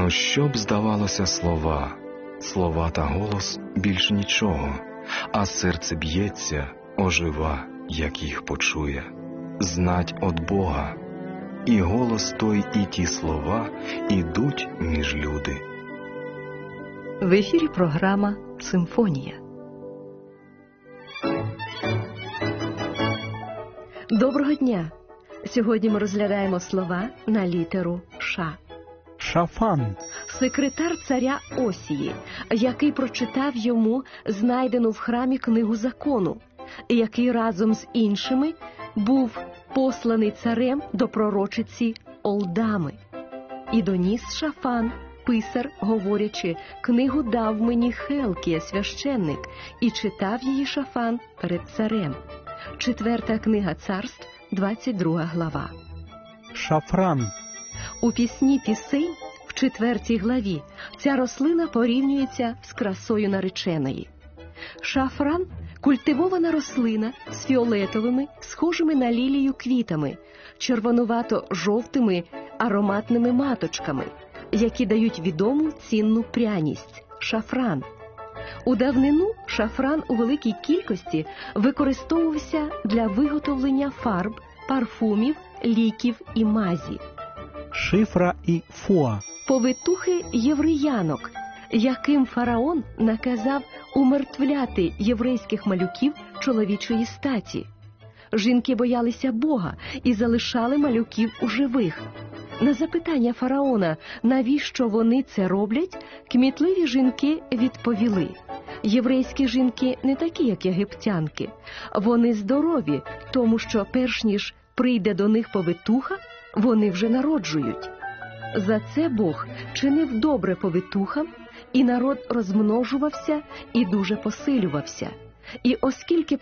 Ну, що б здавалося слова та голос більш нічого, а серце б'ється, ожива, як їх почує. Знать от Бога, і голос той, і ті слова ідуть між люди. В ефірі програма «Симфонія». Доброго дня! Сьогодні ми розглядаємо слова на літеру «Ш». Шафан. Секретар царя Осії, який прочитав йому знайдену в храмі книгу закону, який разом з іншими був посланий царем до пророчиці Олдами. І доніс Шафан, писар, говорячи, книгу дав мені Хелкія, священник, і читав її Шафан перед царем. 4 книга царств, 22 глава. Шафран. У пісні пісень, в 4 главі, ця рослина порівнюється з красою нареченої. Шафран – культивована рослина з фіолетовими, схожими на лілію квітами, червонувато-жовтими ароматними маточками, які дають відому цінну пряність – шафран. У давнину шафран у великій кількості використовувався для виготовлення фарб, парфумів, ліків і мазі. Шифра і Фуа. Повитухи євреянок, яким фараон наказав умертвляти єврейських малюків чоловічої статі. Жінки боялися Бога і залишали малюків у живих. На запитання фараона, навіщо вони це роблять, кмітливі жінки відповіли: єврейські жінки не такі, як єгиптянки. Вони здорові, тому що перш ніж прийде до них повитуха, вони вже народжують. За це Бог чинив добре повитухам, і народ розмножувався і дуже посилювався. І оскільки